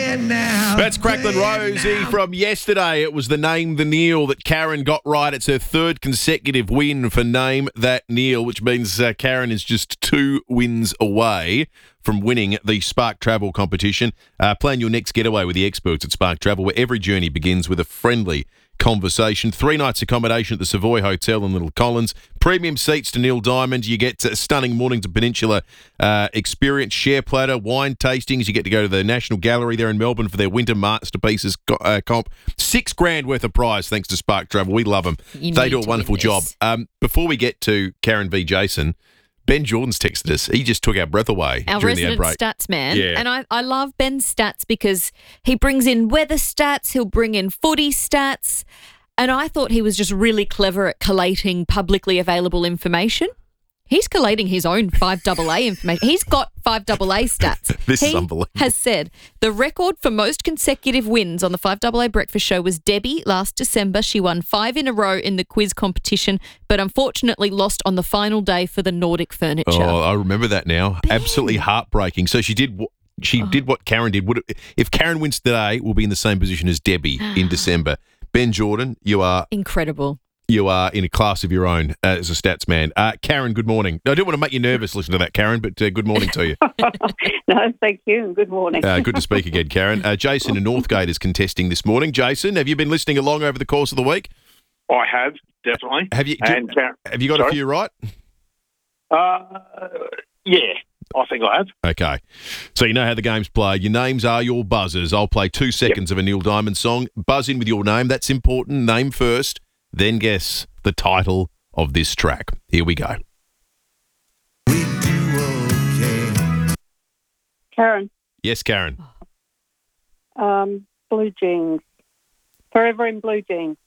That's Cracklin' Rosie from yesterday. It was the Name the Neil that Karen got right. It's her third consecutive win for Name That Neil, which means Karen is just 2 wins away from winning the Spark Travel competition. Plan your next getaway with the experts at Spark Travel, where every journey begins with a friendly conversation. 3 nights accommodation at the Savoy Hotel in Little Collins. Premium seats to Neil Diamond. You get stunning morning to Peninsula experience, share platter, wine tastings. You get to go to the National Gallery there in Melbourne for their Winter Masterpieces comp. $6,000 worth of prize thanks to Spark Travel. We love them. They do a wonderful job. Before we get to Karen v. Jason, Ben Jordan's texted us. He just took our breath away during the ad break. Our resident stats man. Yeah. And I love Ben's stats because he brings in weather stats, he'll bring in footy stats, and I thought he was just really clever at collating publicly available information. He's collating his own 5AA information. He's got 5AA stats. This is unbelievable. He has said the record for most consecutive wins on the 5AA Breakfast Show was Debbie last December. She won 5 in a row in the quiz competition, but unfortunately lost on the final day for the Nordic furniture. Oh, I remember that now. Ben. Absolutely heartbreaking. So she did what Karen did. If Karen wins today, we'll be in the same position as Debbie in December. Ben Jordan, you are incredible. You are in a class of your own as a stats man. Karen, good morning. I don't want to make you nervous listening to that, Karen, but good morning to you. No, thank you, and good morning. Good to speak again, Karen. Jason in Northgate is contesting this morning. Jason, have you been listening along over the course of the week? I have, definitely. Have you got a few right? Yeah, I think I have. Okay. So you know how the game's played. Your names are your buzzers. I'll play 2 seconds of a Neil Diamond song. Buzz in with your name. That's important. Name first. Then guess the title of this track. Here we go. We do okay. Karen. Yes, Karen. Blue jeans. Forever in blue jeans.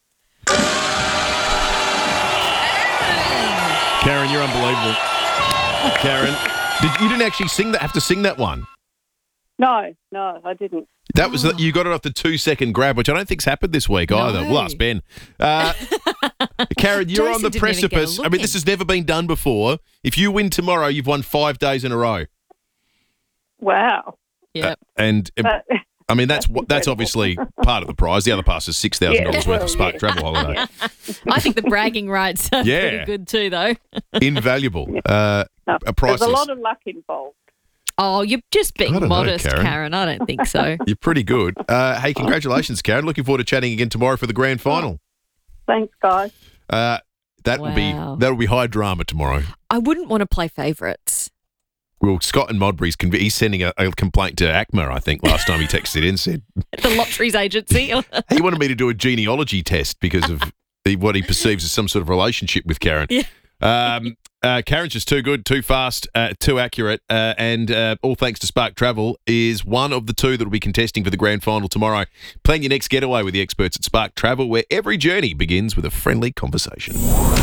Karen, you're unbelievable. Karen, you didn't actually have to sing that one. No, I didn't. That was you got it off the 2-second grab, which I don't think's happened this week either. We'll ask Ben. Karen, you're Jason on the didn't even precipice. get a I look mean, in. this has never been done before. If you win tomorrow, you've won 5 days in a row. Wow. Yep. I mean, that's obviously part of the prize. The other part is $6,000 worth of Spark Travel holiday. I think the bragging rights are Yeah. pretty good too, though. Invaluable. No, A priceless. there's a lot of luck involved. Oh, you're just being I don't know, modest, Karen. Karen. I don't think so. You're pretty good. Hey, congratulations, Karen. Looking forward to chatting again tomorrow for the grand final. Thanks, guys. That'll be high drama tomorrow. I wouldn't want to play favourites. Well, Scott in Modbury's he's sending a complaint to ACMA, I think, last time he texted in and said The lotteries agency. he wanted me to do a genealogy test because of what he perceives as some sort of relationship with Karen. Yeah. Karen's just too good, too fast, too accurate, and all thanks to Spark Travel is one of the 2 that will be contesting for the grand final tomorrow. Plan your next getaway with the experts at Spark Travel, where every journey begins with a friendly conversation.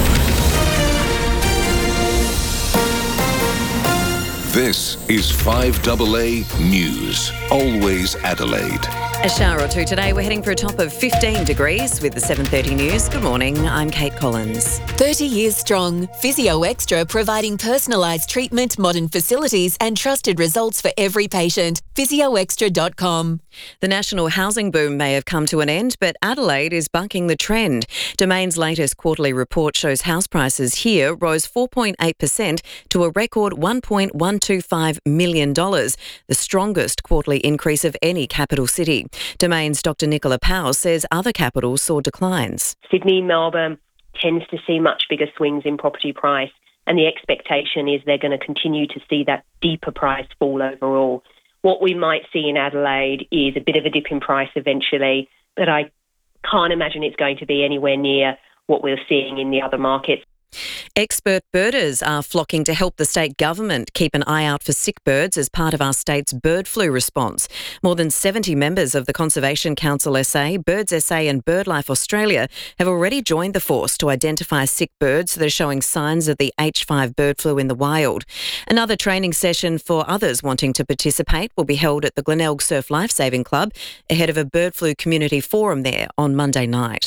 This is 5AA News. Always Adelaide. A shower or 2 today. We're heading for a top of 15 degrees with the 7:30 news. Good morning. I'm Kate Collins. 30 years strong. Physio Extra providing personalised treatment, modern facilities and trusted results for every patient. PhysioExtra.com. The national housing boom may have come to an end, but Adelaide is bucking the trend. Domain's latest quarterly report shows house prices here rose 4.8% to a record $1.125 million, the strongest quarterly increase of any capital city. Domain's Dr Nicola Powell says other capitals saw declines. Sydney, Melbourne tends to see much bigger swings in property price, and the expectation is they're going to continue to see that deeper price fall overall. What we might see in Adelaide is a bit of a dip in price eventually, but I can't imagine it's going to be anywhere near what we're seeing in the other markets. Expert birders are flocking to help the state government keep an eye out for sick birds as part of our state's bird flu response. More than 70 members of the Conservation Council SA, Birds SA and BirdLife Australia have already joined the force to identify sick birds that are showing signs of the H5 bird flu in the wild. Another training session for others wanting to participate will be held at the Glenelg Surf Lifesaving Club ahead of a bird flu community forum there on Monday night.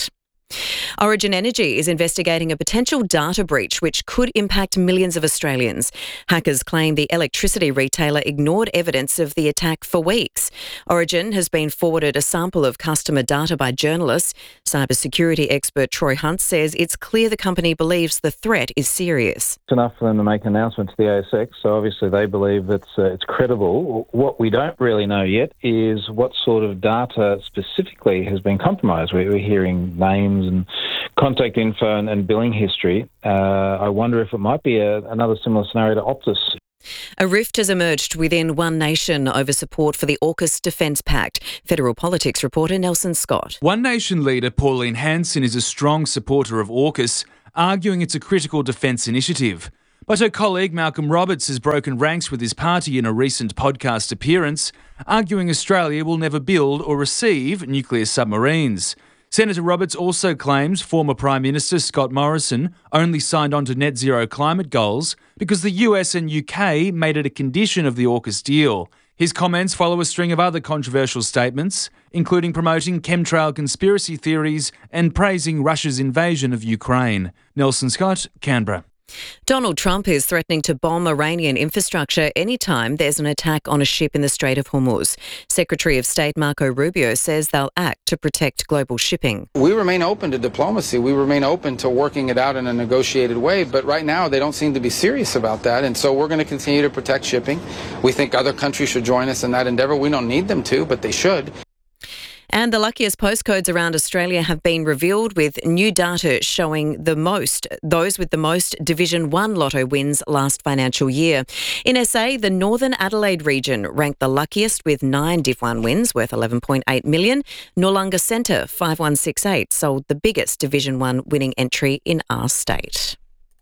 Origin Energy is investigating a potential data breach which could impact millions of Australians. Hackers claim the electricity retailer ignored evidence of the attack for weeks. Origin has been forwarded a sample of customer data by journalists. Cybersecurity expert Troy Hunt says it's clear the company believes the threat is serious. It's enough for them to make an announcement to the ASX, so obviously they believe it's credible. What we don't really know yet is what sort of data specifically has been compromised. We're hearing names and contact info and billing history. I wonder if it might be another similar scenario to Optus. A rift has emerged within One Nation over support for the AUKUS Defence Pact. Federal Politics reporter Nelson Scott. One Nation leader Pauline Hanson is a strong supporter of AUKUS, arguing it's a critical defence initiative. But her colleague Malcolm Roberts has broken ranks with his party in a recent podcast appearance, arguing Australia will never build or receive nuclear submarines. Senator Roberts also claims former Prime Minister Scott Morrison only signed on to net zero climate goals because the US and UK made it a condition of the AUKUS deal. His comments follow a string of other controversial statements, including promoting chemtrail conspiracy theories and praising Russia's invasion of Ukraine. Nelson Scott, Canberra. Donald Trump is threatening to bomb Iranian infrastructure anytime there's an attack on a ship in the Strait of Hormuz. Secretary of State Marco Rubio says they'll act to protect global shipping. We remain open to diplomacy. We remain open to working it out in a negotiated way. But right now, they don't seem to be serious about that. And so we're going to continue to protect shipping. We think other countries should join us in that endeavor. We don't need them to, but they should. And the luckiest postcodes around Australia have been revealed, with new data showing those with the most Division 1 lotto wins last financial year. In SA, the Northern Adelaide region ranked the luckiest with 9 Div 1 wins worth $11.8 million. Noarlunga Centre 5168 sold the biggest Division 1 winning entry in our state.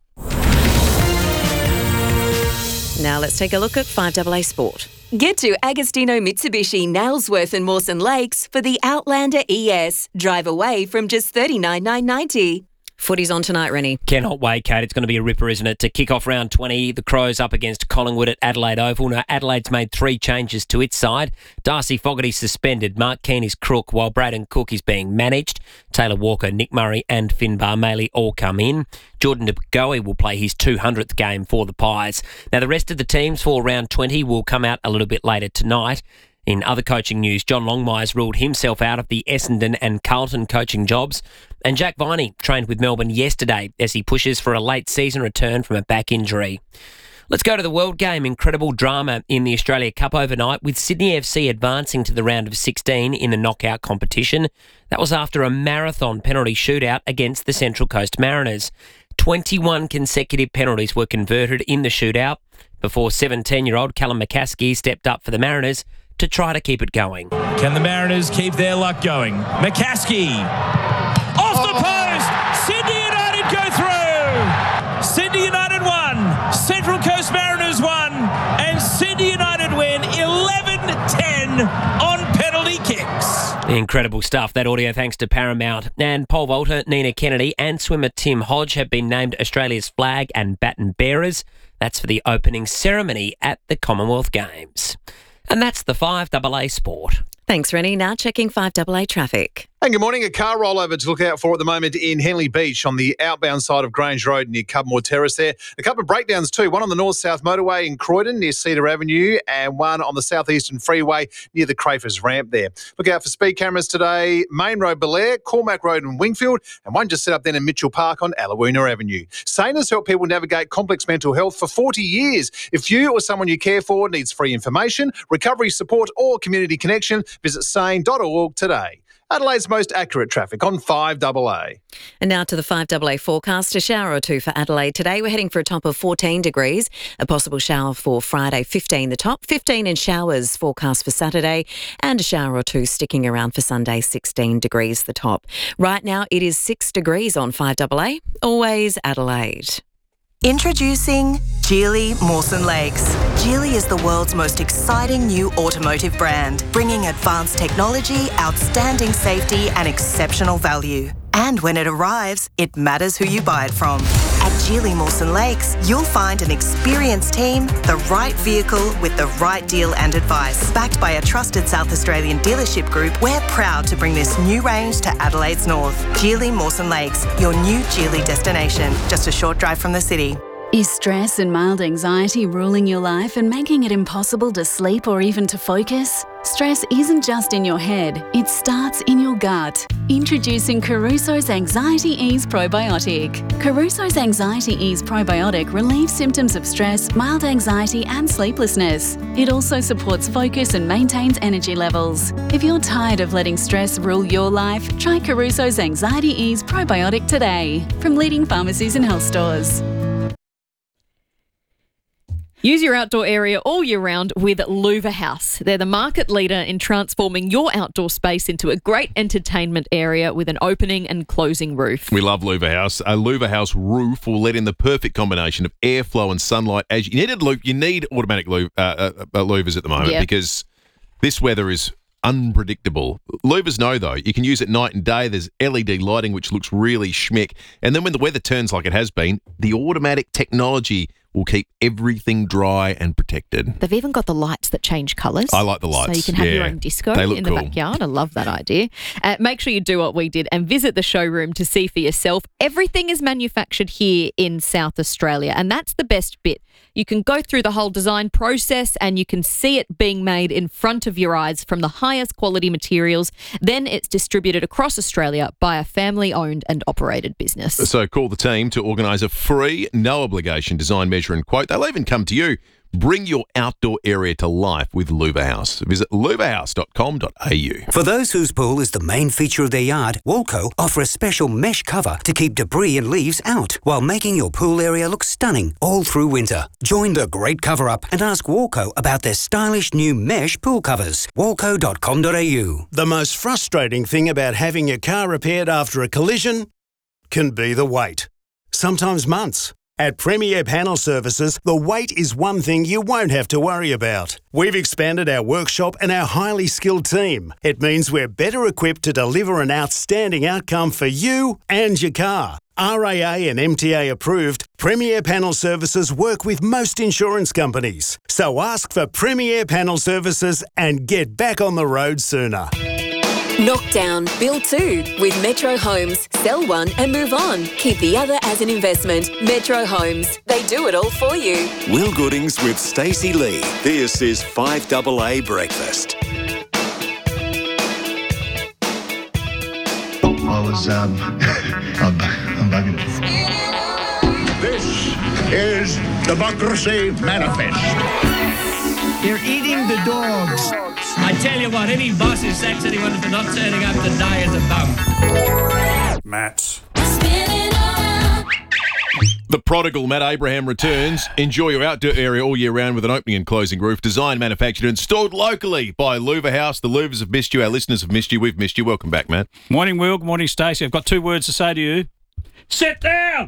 Now let's take a look at 5AA Sport. Get to Agostino Mitsubishi, Nailsworth and Mawson Lakes for the Outlander ES. Drive away from just $39,990. Footy's on tonight, Rennie. Cannot wait, Kate. It's going to be a ripper, isn't it? To kick off round 20, the Crows up against Collingwood at Adelaide Oval. Now, Adelaide's made 3 changes to its side. Darcy Fogarty suspended. Mark Keane is crook, while Braden Cook is being managed. Taylor Walker, Nick Murray and Finbar Maley all come in. Jordan De Goey will play his 200th game for the Pies. Now, the rest of the teams for round 20 will come out a little bit later tonight. In other coaching news, John Longmire's ruled himself out of the Essendon and Carlton coaching jobs. And Jack Viney trained with Melbourne yesterday as he pushes for a late season return from a back injury. Let's go to the World Game. Incredible drama in the Australia Cup overnight, with Sydney FC advancing to the round of 16 in the knockout competition. That was after a marathon penalty shootout against the Central Coast Mariners. 21 consecutive penalties were converted in the shootout before 17-year-old Callum McCaskey stepped up for the Mariners to try to keep it going. Can the Mariners keep their luck going? McCaskey off the post. Sydney United go through. Sydney United won. Central Coast Mariners won. And Sydney United win 11-10 on penalty kicks. Incredible stuff. That audio thanks to Paramount. And pole vaulter Nina Kennedy and swimmer Tim Hodge have been named Australia's flag and baton bearers. That's for the opening ceremony at the Commonwealth Games. And that's the 5AA Sport. Thanks, Rennie. Now checking 5AA traffic. And good morning. A car rollover to look out for at the moment in Henley Beach on the outbound side of Grange Road near Cubmore Terrace there. A couple of breakdowns too. One on the north-south motorway in Croydon near Cedar Avenue and one on the southeastern freeway near the Crafers ramp there. Look out for speed cameras today. Main Road, Belair, Cormac Road and Wingfield, and one just set up then in Mitchell Park on Alawoona Avenue. SANE has helped people navigate complex mental health for 40 years. If you or someone you care for needs free information, recovery support or community connection, visit sane.org today. Adelaide's most accurate traffic on 5AA. And now to the 5AA forecast. A shower or two for Adelaide today. We're heading for a top of 14 degrees. A possible shower for Friday, 15 the top. 15 in showers forecast for Saturday. And a shower or two sticking around for Sunday, 16 degrees the top. Right now it is 6 degrees on 5AA. Always Adelaide. Introducing Geely Mawson Lakes. Geely is the world's most exciting new automotive brand, bringing advanced technology, outstanding safety and exceptional value. And when it arrives, it matters who you buy it from. At Geely Mawson Lakes, you'll find an experienced team, the right vehicle with the right deal and advice. Backed by a trusted South Australian dealership group, we're proud to bring this new range to Adelaide's north. Geely Mawson Lakes, your new Geely destination, just a short drive from the city. Is stress and mild anxiety ruling your life and making it impossible to sleep or even to focus? Stress isn't just in your head, it starts in your gut. Introducing Caruso's Anxiety Ease Probiotic. Caruso's Anxiety Ease Probiotic relieves symptoms of stress, mild anxiety and sleeplessness. It also supports focus and maintains energy levels. If you're tired of letting stress rule your life, try Caruso's Anxiety Ease Probiotic today from leading pharmacies and health stores. Use your outdoor area all year round with Louver House. They're the market leader in transforming your outdoor space into a great entertainment area with an opening and closing roof. We love Louver House. A Louver House roof will let in the perfect combination of airflow and sunlight. As you need automatic louvers at the moment because this weather is unpredictable. Louvers know, though, you can use it night and day. There's LED lighting, which looks really schmick. And then when the weather turns like it has been, the automatic technology will keep everything dry and protected. They've even got the lights that change colours. I like the lights. So you can have your own disco in the backyard. I love that idea. Make sure you do what we did and visit the showroom to see for yourself. Everything is manufactured here in South Australia, and that's the best bit. You can go through the whole design process and you can see it being made in front of your eyes from the highest quality materials. Then it's distributed across Australia by a family-owned and operated business. So call the team to organise a free, no-obligation design, measure and quote. They'll even come to you. Bring your outdoor area to life with Louver House. Visit louverhouse.com.au. For those whose pool is the main feature of their yard, Walco offer a special mesh cover to keep debris and leaves out while making your pool area look stunning all through winter. Join the great cover-up and ask Walco about their stylish new mesh pool covers. Walco.com.au. The most frustrating thing about having your car repaired after a collision can be the wait. Sometimes months. At Premier Panel Services, the wait is one thing you won't have to worry about. We've expanded our workshop and our highly skilled team. It means we're better equipped to deliver an outstanding outcome for you and your car. RAA and MTA approved, Premier Panel Services work with most insurance companies. So ask for Premier Panel Services and get back on the road sooner. Knock down, build two with Metro Homes. Sell one and move on. Keep the other as an investment. Metro Homes. They do it all for you. Will Goodings with Stacey Lee. This is 5AA Breakfast. I was, I'm bugging. This is Democracy Manifest. They're eating the dogs. I tell you what, any boss who sacks anyone for not turning up today is a bum. Matt. The prodigal Matt Abraham returns. Enjoy your outdoor area all year round with an opening and closing roof. Designed, manufactured and installed locally by Louver House. The Louvers have missed you. Our listeners have missed you. We've missed you. Welcome back, Matt. Morning, Will. Good morning, Stacey. I've got two words to say to you. Sit down!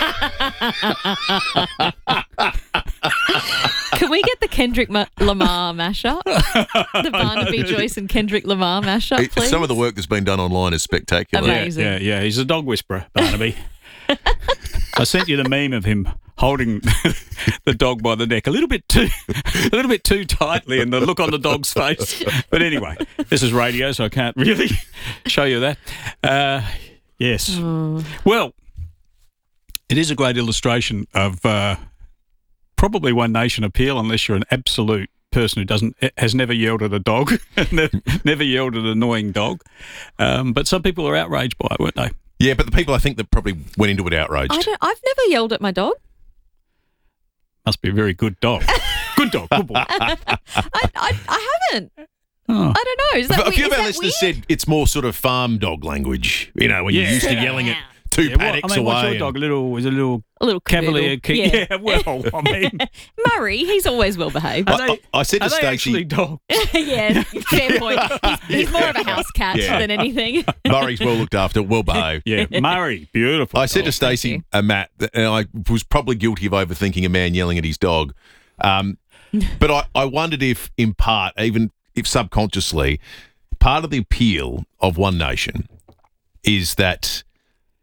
Can we get the Kendrick Lamar mashup? The Barnaby Joyce and Kendrick Lamar mashup, please? Some of the work that's been done online is spectacular. Amazing. Yeah. He's a dog whisperer, Barnaby. I sent you the meme of him holding the dog by the neck a little bit too tightly, and the look on the dog's face. But anyway, this is radio, so I can't really show you that. Yes. Well, it is a great illustration of probably One Nation appeal, unless you're an absolute person who has never yelled at a dog, never yelled at an annoying dog. But some people are outraged by it, weren't they? Yeah, but the people I think that probably went into it outraged. I've never yelled at my dog. Must be a very good dog. Good dog, good boy. I haven't. Oh. I don't know. Is that A few of our weird? listeners said it's more sort of farm dog language, when you're used to yelling at two paddocks away. What's your dog? A little cavoodle. Cavalier King. Yeah, well, I mean. Murray, he's always well behaved. I said to Stacey. Actually dogs? Yeah, fair point. He's more of a house cat than anything. Murray's well looked after, well behaved. Yeah, Murray, beautiful. I said to Stacey, Matt, and I was probably guilty of overthinking a man yelling at his dog. But I wondered if, in part, even if subconsciously, part of the appeal of One Nation is that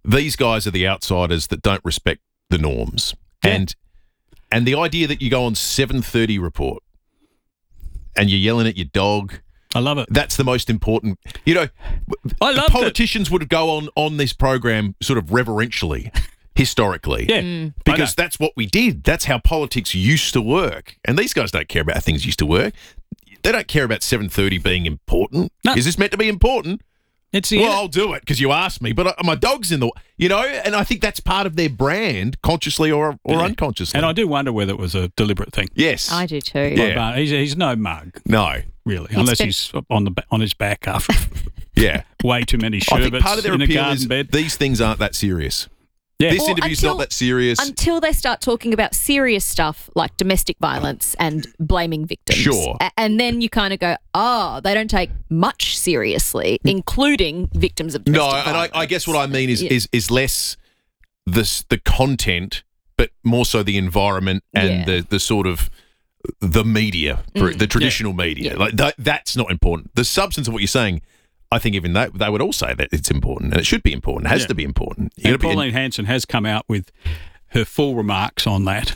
these guys are the outsiders that don't respect the norms. Yeah. And the idea that you go on 7:30 report and you're yelling at your dog. I love it. That's the most important. You know, politicians would go on this program sort of reverentially, historically. Yeah. Because that's what we did. That's how politics used to work. And these guys don't care about how things used to work. They don't care about 7:30 being important. No. Is this meant to be important? I'll do it because you asked me, but my dog's in the, and I think that's part of their brand, consciously or unconsciously. And I do wonder whether it was a deliberate thing. Yes. I do too. Yeah. He's no mug. No. Really, unless he's on his back after way too many sherbets I think part of their in a appeal garden is bed. These things aren't that serious. Yeah. This interview's not that serious. Until they start talking about serious stuff like domestic violence and blaming victims. Sure. And then you kind of go, they don't take much seriously, including victims of domestic violence. No, and I guess what I mean is less the content, but more so the environment and the sort of the media, the traditional media. Like that's not important. The substance of what you're saying, I think even they would all say that it's important and it should be important. It has to be important. And Pauline Hanson has come out with her full remarks on that,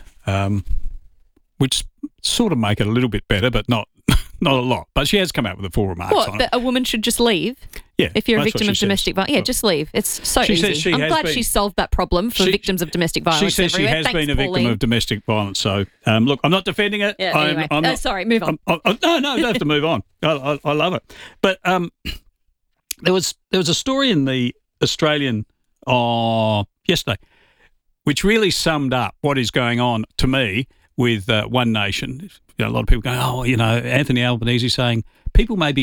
which sort of make it a little bit better, but not a lot. But she has come out with the full remarks on it. That a woman should just leave? Yeah. If you're a victim of domestic violence, just leave. It's so easy. I'm glad she solved that problem for victims of domestic violence. She says everywhere. she has been a victim of domestic violence. So, look, I'm not defending it. Yeah, anyway. I'm not, sorry, move on. No, you don't have to move on. I love it. But there was a story in the Australian yesterday which really summed up what is going on to me with One Nation. A lot of people go, Anthony Albanese saying people may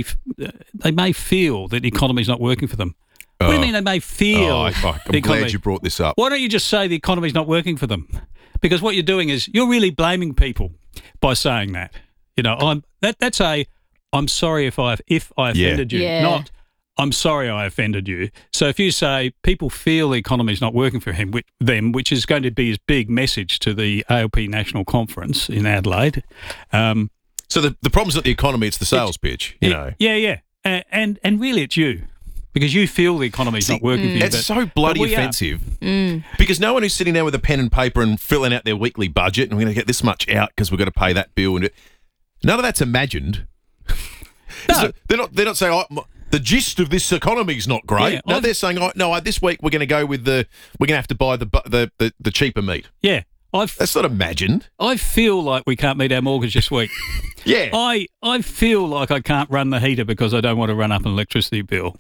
feel that the economy is not working for them. What do you mean they may feel? I'm glad you brought this up. Why don't you just say the economy is not working for them? Because what you're doing is you're really blaming people by saying that. That's I'm sorry if I offended you, not I'm sorry I offended you. So if you say people feel the economy is not working for them, which is going to be his big message to the ALP National Conference in Adelaide. So the problem's not the economy, it's the sales pitch, know. Yeah. And really it's you. Because you feel the economy's not working for you. It's so bloody offensive. Because no one who's sitting there with a pen and paper and filling out their weekly budget and we're going to get this much out because we've got to pay that bill. And none of that's imagined. No. So they're not saying, the gist of this economy is not great. No, they're saying, this week we're going to go with we're going to have to buy the cheaper meat. Yeah. That's not imagined. I feel like we can't meet our mortgage this week. Yeah. I feel like I can't run the heater because I don't want to run up an electricity bill.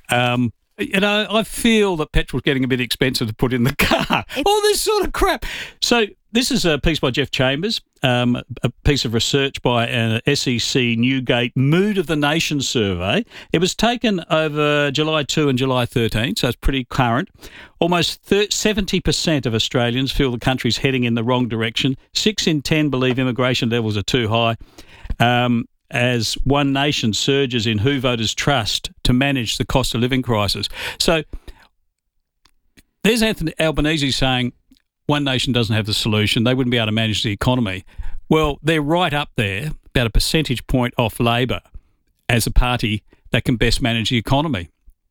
I feel that petrol's getting a bit expensive to put in the car. All this sort of crap. So this is a piece by Jeff Chambers, a piece of research by an SEC Newgate Mood of the Nation survey. It was taken over July 2 and July 13, so it's pretty current. Almost 70% of Australians feel the country's heading in the wrong direction. 6 in 10 believe immigration levels are too high. As One Nation surges in who voters trust to manage the cost of living crisis. So there's Anthony Albanese saying One Nation doesn't have the solution. They wouldn't be able to manage the economy. Well, they're right up there, about a percentage point off Labor as a party that can best manage the economy.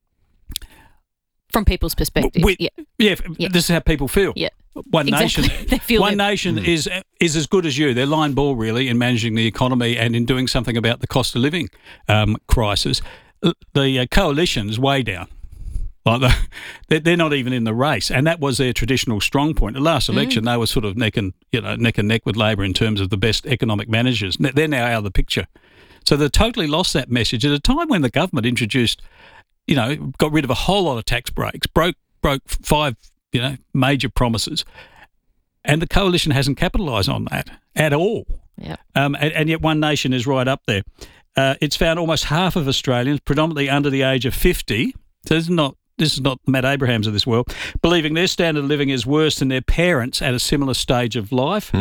From people's perspective. This is how people feel. Yeah. One Nation is as good as you. They're line ball, really, in managing the economy and in doing something about the cost of living crisis. The coalition's way down. They're not even in the race, and that was their traditional strong point. The last election, they were sort of neck and neck with Labor in terms of the best economic managers. They're now out of the picture. So they totally lost that message at a time when the government introduced, got rid of a whole lot of tax breaks, broke 5 major promises, and the coalition hasn't capitalised on that at all. Yeah. And yet One Nation is right up there. It's found almost half of Australians, predominantly under the age of 50, so this is not the Matt Abrahams of this world, believing their standard of living is worse than their parents at a similar stage of life.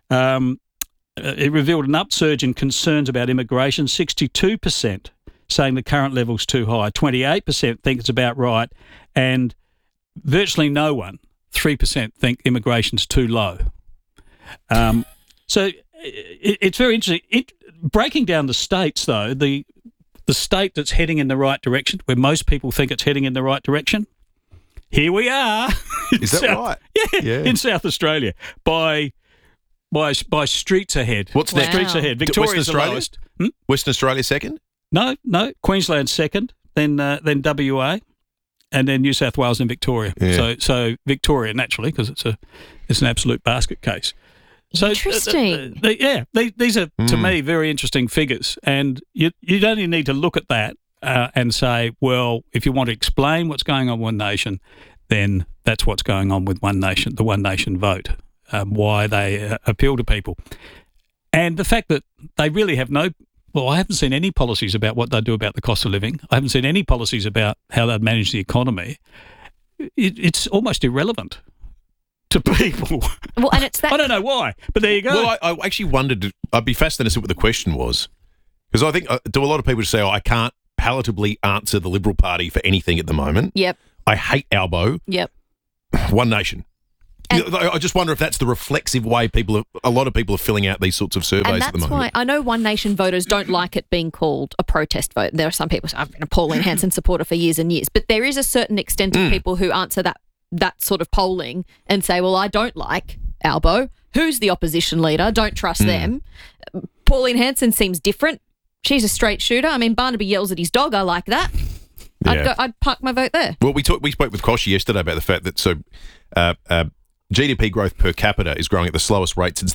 It revealed an upsurge in concerns about immigration, 62% saying the current level's too high, 28% think it's about right, and virtually no one, 3%, think immigration's too low. So it's very interesting. Breaking down the states, though, the state that's heading in the right direction, where most people think it's heading in the right direction, here we are. Is that right? Yeah, in South Australia by streets ahead. What's next? Streets ahead. Victoria's the lowest. Western Australia second? No. Queensland second, then WA, and then New South Wales and Victoria. Yeah. So Victoria naturally because it's an absolute basket case. So Interesting. These are to me very interesting figures, and you only need to look at that and say, well, if you want to explain what's going on with One Nation, then that's what's going on with One Nation, the One Nation vote, why they appeal to people, and the fact that they really have no. Well, I haven't seen any policies about what they do about the cost of living. I haven't seen any policies about how they manage the economy. It's almost irrelevant to people. Well, and it's that. I don't know why, but there you go. Well, I actually wondered. I'd be fascinated to see what the question was, because I think do a lot of people say, "Oh, I can't palatably answer the Liberal Party for anything at the moment." Yep. I hate Albo. Yep. One Nation. I just wonder if that's the reflexive way a lot of people are filling out these sorts of surveys at the moment. And that's why I know One Nation voters don't like it being called a protest vote. There are some people, I've been a Pauline Hanson supporter for years and years, but there is a certain extent of people who answer that sort of polling and say, well, I don't like Albo. Who's the opposition leader? Don't trust them. Pauline Hanson seems different. She's a straight shooter. I mean, Barnaby yells at his dog. I like that. Yeah. I'd park my vote there. Well, we spoke with Koshy yesterday about the fact that GDP growth per capita is growing at the slowest rate since